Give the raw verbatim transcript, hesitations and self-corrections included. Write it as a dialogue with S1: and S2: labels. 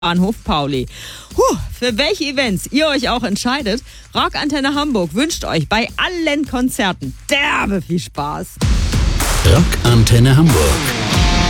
S1: Bahnhof Pauli. Puh, für welche Events ihr euch auch entscheidet, Rockantenne Hamburg wünscht euch bei allen Konzerten derbe viel Spaß.
S2: Rockantenne Hamburg.